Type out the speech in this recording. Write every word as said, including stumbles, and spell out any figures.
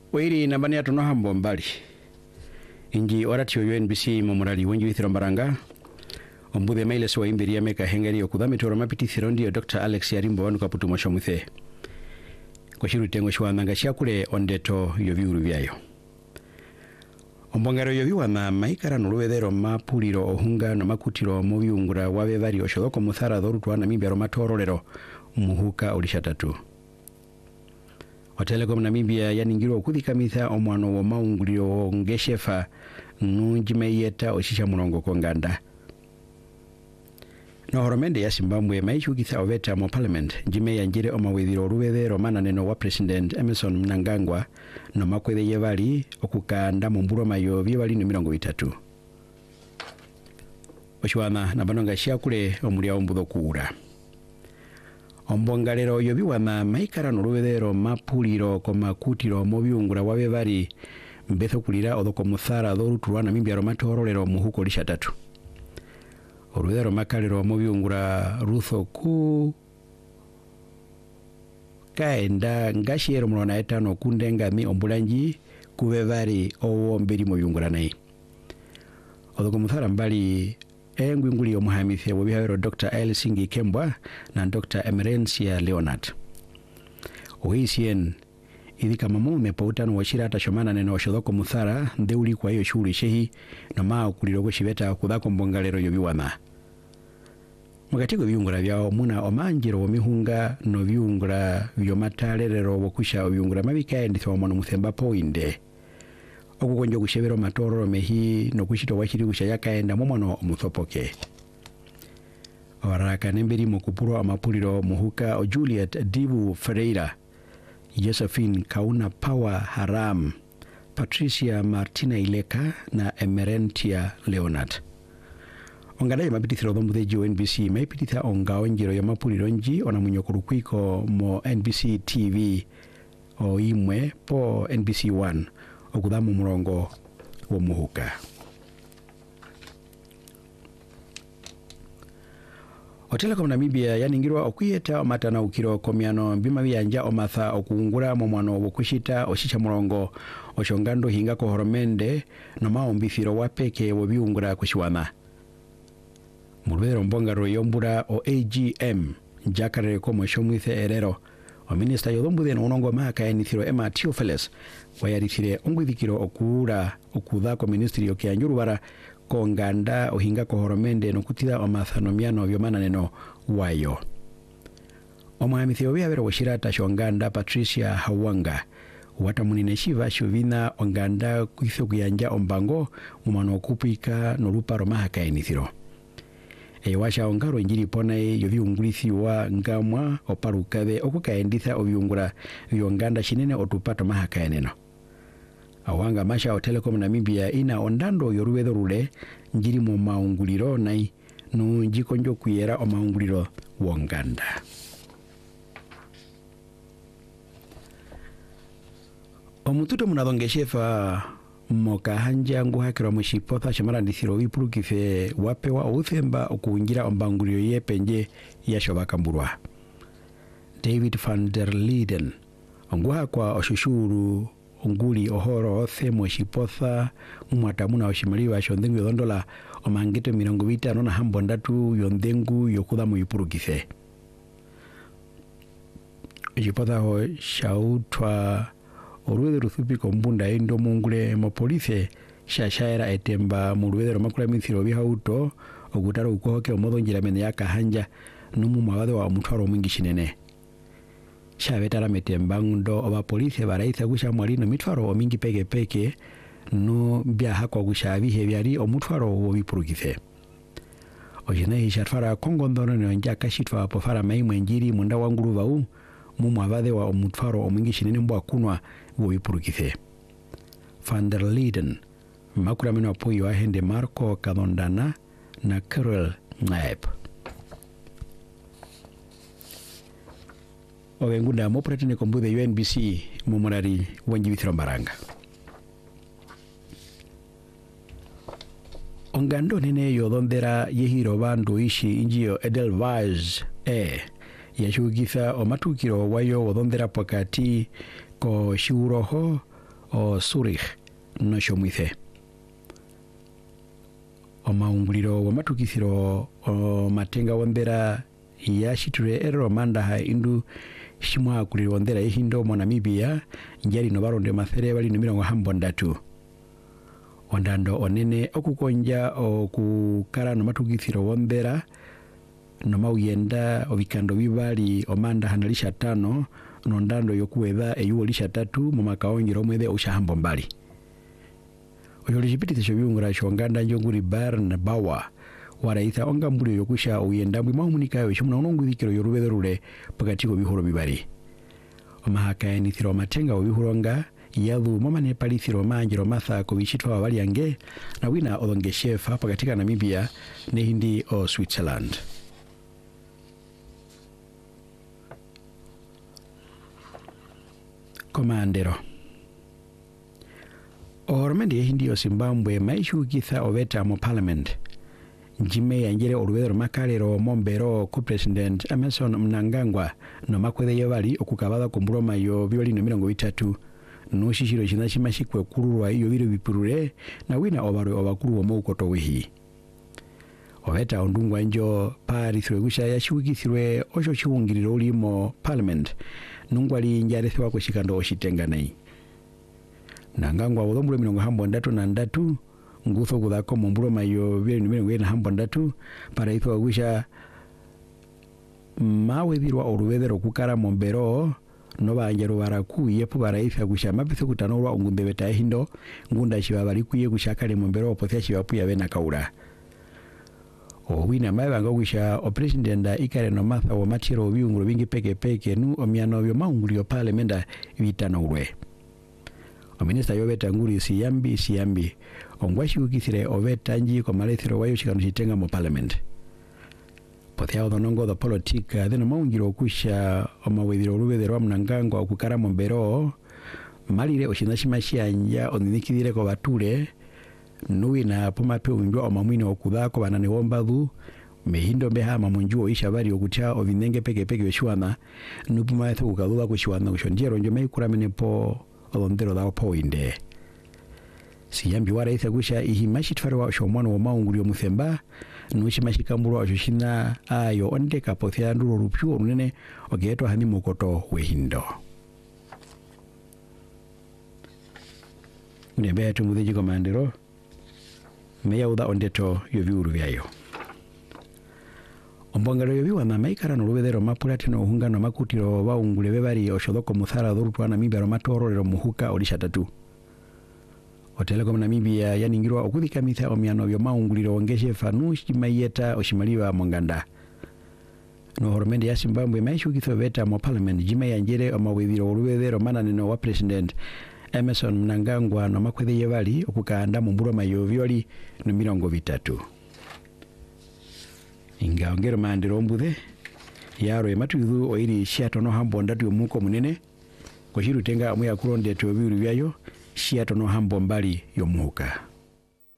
Wairi nambani ya tuno hambo mbali. Inji orati yo N B C momorali wenji withiro mbaranga. Ombude maile suwa imbiri ya meka hengari okudhame toro mapiti thirondi yo Doctor Alex Yarimbo wanu kaputu mosho mwithe. Kwa shiru tengo shwa nanga shiakule ondeto yo viuru vyayo. Ombongaro yo viwa na maikara nuluwedhero mapuliro ohunga na makutiro moviungura wawe vari oshodoko muthara dhoru tuwana mimbiaro matorolero muhuka ulishatatu. Otelekom Namibia yaningiro okudhikamisa omwano wa maunguliro ngeshefa nunjimeyeta oshisha mulongo konganda. No horomende ya Zimbabwe maishukitha oveta mo parliament njime yanjire omawedhiro ruwedhero mananeno wa president Emmerson Mnangagwa no makwedhe yevali okukanda mumburo mayo vyevali no mirongo itatu. Oshwana na banonga shiakule omulia ombudho kuura. Ombongalero yobiwana maikara noluwedhero mapuliro komakutiro mobiungura wabe bari mbetho kulira odoko muthara dhoruturwana mimbiaro matorolero muhuko lishatatu. Oluwedhero makalero mobiungura rutho ku kaenda ngashiero mulona etano kundenga mi ombulanji kube bari owo mberi mobiungura nai. Odoko muthara mbali engwinguli omuhamithi wabihawero Doctor Elsingi Kembwa na Doctor Emerencia Leonard. Ohisien idhika mamume pautano washirata shomana neno washodoko muthara ndeuli kwa hiyo shuri shehi na maa kuliroko shiveta kudhako mbongalero yobiwana. Mwakatigo viungura vyao muna omanjiro wamihunga no viungura vyomatalelero wakusha viungura mabika enditha wamano muthemba poinde. Okukonjo kushebero matoro mehi no kushito washiri kushayaka enda momano muthopoke. Waraka nemberi mokupuro amapuliro muhuka o Juliet Dibu Ferreira, Josephine Kauna Power Haram, Patricia Martina Ileka na Emerentia Leonard. Ongadaye mapitithiro dhombudheji o N B C maipititha onga onjiro ya mapuliro nji ona munyokurukwiko mo N B C T V o imwe po N B C one. Okudhamu murongo wa muhuka. Otelekom Namibia yaningirwa okuyeta omatana ukiro komiano bima byanja omatha okuungura mu mwano wokushita oshisha murongo oshongando hinga ko horomende no maombithiro wapeke wo biungura kushiwana. Mulwero mbongaro yombura o A G M Jakare ko moshomwithe erero o minister yodombude no onongo maka enithiro Emma Theophilus wayarithire ongwithikiro okura okudha ko ministry okyanjurubara konganda ohinga ko horomende no kutida omathanomiano byomananeno wayo. Omwamithi obyabero washirata shonganda Patricia Hawanga watamunine shiva shovina onganda kwitho kuyanja ombango mumano okupika no luparo mahaka enithiro. Ewasha ongaro njiri pone yoviungurithi wa ngamwa oparukave okukaenditha oviungura vyonganda shinene otupato mahaka eneno. Awanga masha o Telekom Namibia ina ondando yoruwedo rule njiri mu maunguliro nai no njikonjo kuyera o maunguliro wonganda. Omututo munadongeshefa moka hanja nguhakira mushipotha shamara ndithiro wipurukife wapewa outhemba okuungira ombanguliro yepenje yashobaka mburwa. David van der Linden onguha kwa oshushuru onguli ohoro othe moshipotha umwatamuna oshimaliwa shondengu yodondola omangito mirongo vitano na hambo ndatu yondengu yokudha mu wipurukife. Oshipotha ho shautwa Oruwedhero ruthupi kombunda endo mungule mopolice shashaira etemba mulwedhero makula mithiro bihauto ogutaro ukohoke omodo njiramene yaka hanja numu mawade wa mutwaro mwingi shinene. Shabetara metemba ndo oba police baraitha gusha mwalino mitwaro omingi peke peke no bia hako gushabihe byari omutwaro wo bipurukife. Ojene hishatfara kongondono ne njaka shitwa pofara maimwe njiri munda wanguruva u mumu abade wa omutwaro omingi shinene mbwa kunwa wobipurukife. Van der Linden makura mino apoyo ahende Marco Kadondana na Carol Naep. Owengunda mopretene kombude U N B C mumurari wanji withiro mbaranga. Ongando nene yodondera yehiro bandu ishi injio Edelweiss e yashugitha o matukiro wayo wodondera pakati ko shiuroho o Zurich nosho mwithe. Omaunguliro wa matukithiro o matenga wondera ya shitule ero mandaha indu shimwa kuliro wondera ihindo mo Namibia njali no baronde mathere bali no mirongo hambo ndatu. Ondando onene okukonja okukara no matukithiro wondera no mauyenda obikando bibali omanda hanalisha tano nondando yokuwedha eyuwo lisha tatu mu makaongero mwede ushahambo mbali. Oyo lishipiti shobiyungura shonganda njonguri Bern Bauer waraitha onga mbuli yokusha uyenda mbwi mahumunika yo shimuna unongudhikiro yorubedorule pakatiko bihuro bibari. Omahaka enithiro matenga obihuronga yadhu mama nepalithiro manjiro matha kubishitwa wabali yange na wina odonge shefa pakatika Namibia ne hindi o Switzerland. Komandero Ormende ya hindi o Zimbabwe maishu kitha oveta mo parliament. Njime ya njere orubedero makalero mombero ku president Emmerson Mnangagwa no makwede yebali okukabada kumburoma yo bibali no mirongo itatu. No shishiro shinashima shikwe kururwa iyo biro bipurure na wina obaro obakuru omo ukoto wihi. Oveta ondungwa njo pari thwe gusha ya shiwikithirwe osho chiwungiriro ulimo parliament. Nungwali njarethwa kushikando oshitenga nai. Mnangagwa wodombule mirongo hambo ndatu na ndatu ngutho kudhako mumbulo mayo bibali no mirongo ina hambo ndatu para ithwa gusha mawe birwa orubedero kukara mombero no banjero baraku yepo baraifya gusha mapitho kutanolwa ungumbe beta hindo ngunda shiba bali kuye gushakale mombero opothya shiba puya bena kaura. Owina mabanga gusha o president ikare no matha wa matiro obiunguro bingi peke peke nu omiano byo maungulio parliamenta bitano urwe. O minister yobeta nguri siyambi siyambi ongwashi ukithire obeta nji ko malethiro wayo chikano chitenga mo parliament. Pothya odonongo the politika then maungiro kusha omawediro rubedero wa Mnangagwa okukara mombero malire oshinashimashia anja oninikidire ko bature nuwina pomape unjwa omamwino okudhako banane wombadhu mehindo beha mamunjuo isha bari okutya ovinenge peke peke beshuana nupuma etho kukadhuba kushuana kushonjero njo meikuramene po olondero dao po inde. Siyambi wara itha kusha ihimashi tufariwa oshomwano wa maungulio muthemba nuishi mashikamburu wa shoshina ayo ondeka pothya nduro rupyu orunene ogeto hani mukoto wehindo. Unebea tumudhiji komandero meya uda ondeto yoviuru vyayo. Ombongero yoviwa na maikara no rubedero mapulati no hunga no makutiro wa ungule bebari oshodoko muthara dhurutwa Namibia romatororero muhuka olisha tatu. Otelekom Namibia yaningirwa okudhika mitha omiano byo maunguliro ongeshe fanushi mayeta oshimaliwa monganda. No horomende ya Zimbabwe maishu kitho beta mo parliament jime yanjere omawedhiro orubedero mananeno wa president Emmerson Mnangagwa no makwede yebali okukanda mumburo mayo byoli no mirongo bitatu. Inga ongero mandiro mbudhe yaro ematudhu oiri shiato no hambo ndatu yomuko munene ko shiru tenga amuya kuronde to biru byayo shiato no hambo mbali yomuka.